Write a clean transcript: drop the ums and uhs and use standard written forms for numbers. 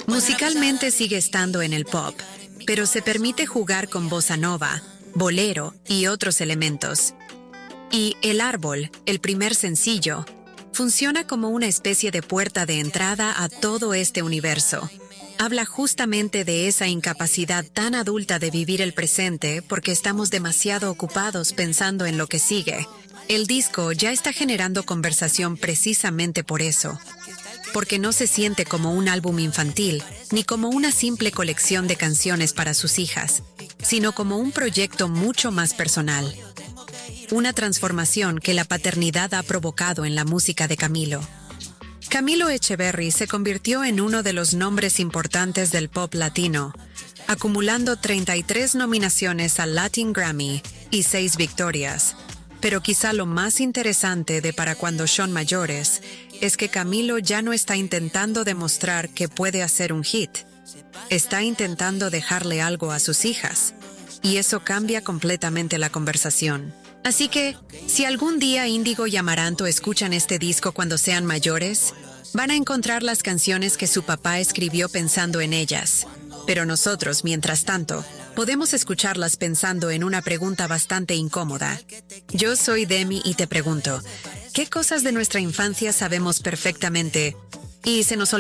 Musicalmente sigue estando en el pop, pero se permite jugar con bossa nova, bolero y otros elementos. Y El Árbol, el primer sencillo, funciona como una especie de puerta de entrada a todo este universo. Habla justamente de esa incapacidad tan adulta de vivir el presente porque estamos demasiado ocupados pensando en lo que sigue. El disco ya está generando conversación precisamente por eso, porque no se siente como un álbum infantil, ni como una simple colección de canciones para sus hijas, sino como un proyecto mucho más personal. Una transformación que la paternidad ha provocado en la música de Camilo. Camilo Echeverry se convirtió en uno de los nombres importantes del pop latino, acumulando 33 nominaciones al Latin Grammy y 6 victorias. Pero quizá lo más interesante de Para cuando son mayores es que Camilo ya no está intentando demostrar que puede hacer un hit. Está intentando dejarle algo a sus hijas. Y eso cambia completamente la conversación. Así que, si algún día Índigo y Amaranto escuchan este disco cuando sean mayores, van a encontrar las canciones que su papá escribió pensando en ellas. Pero nosotros, mientras tanto, podemos escucharlas pensando en una pregunta bastante incómoda. Yo soy Demi y te pregunto, ¿qué cosas de nuestra infancia sabemos perfectamente y se nos